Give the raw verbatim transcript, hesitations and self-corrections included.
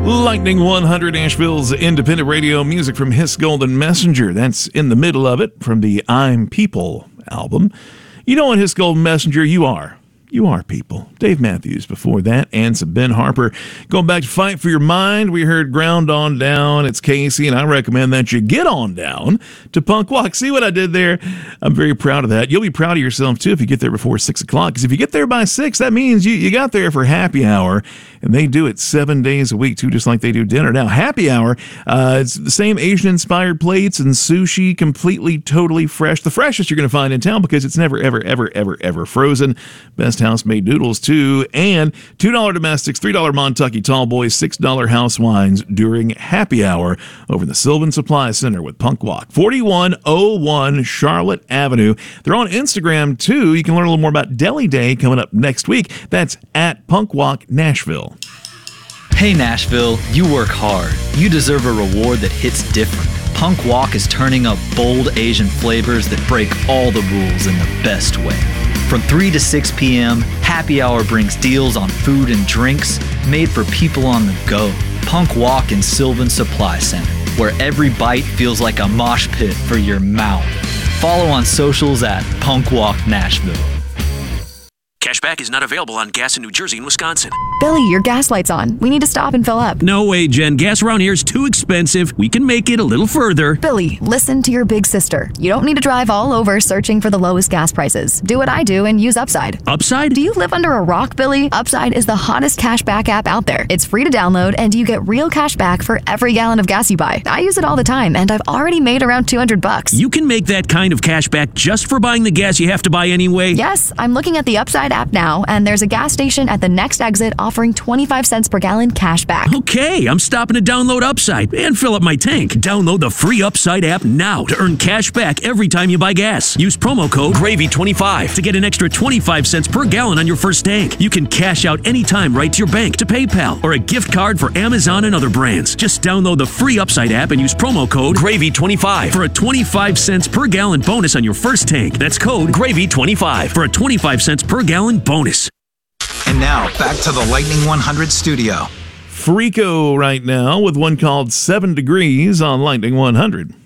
Lightning one hundred, Nashville's independent radio music from Hiss Golden Messenger. That's in the middle of it from the I'm People album. You know what, Hiss Golden Messenger, you are. You are people. Dave Matthews before that, and some Ben Harper. Going back to Fight for Your Mind, we heard Ground On Down. It's Casey, and I recommend that you get on down to Punk Walk. See what I did there? I'm very proud of that. You'll be proud of yourself, too, if you get there before six o'clock, because if you get there by six, that means you, you got there for happy hour, and they do it seven days a week, too, just like they do dinner. Now, happy hour, uh, it's the same Asian-inspired plates and sushi, completely, totally fresh. The freshest you're going to find in town because it's never, ever, ever, ever, ever frozen. Best house-made noodles, too, and two dollars domestics, three dollars Montucky Tall Boys, six dollars house wines during happy hour over the Sylvan Supply Center with Punk Walk, forty-one oh one Charlotte Avenue. They're on Instagram, too. You can learn a little more about Deli Day coming up next week. That's at Punk Walk Nashville. Hey, Nashville, you work hard. You deserve a reward that hits different. Punk Walk is turning up bold Asian flavors that break all the rules in the best way. From three to six p.m., happy hour brings deals on food and drinks made for people on the go. Punk Walk in Sylvan Supply Center, where every bite feels like a mosh pit for your mouth. Follow on socials at Punk Walk Nashville. Cashback is not available on gas in New Jersey and Wisconsin. Billy, your gas light's on. We need to stop and fill up. No way, Jen. Gas around here is too expensive. We can make it a little further. Billy, listen to your big sister. You don't need to drive all over searching for the lowest gas prices. Do what I do and use Upside. Upside? Do you live under a rock, Billy? Upside is the hottest cashback app out there. It's free to download, and you get real cash back for every gallon of gas you buy. I use it all the time, and I've already made around two hundred bucks. You can make that kind of cash back just for buying the gas you have to buy anyway? Yes, I'm looking at the Upside app now, and there's a gas station at the next exit offering twenty-five cents per gallon cash back. Okay, I'm stopping to download Upside and fill up my tank. Download the free Upside app now to earn cash back every time you buy gas. Use promo code gravy twenty-five to get an extra twenty-five cents per gallon on your first tank. You can cash out anytime right to your bank, to PayPal, or a gift card for Amazon and other brands. Just download the free Upside app and use promo code gravy twenty-five for a twenty-five cents per gallon bonus on your first tank. That's code gravy twenty-five for a twenty-five cents per gallon bonus. And now, back to the Lightning one hundred studio. Freako right now with one called Seven Degrees on Lightning one hundred.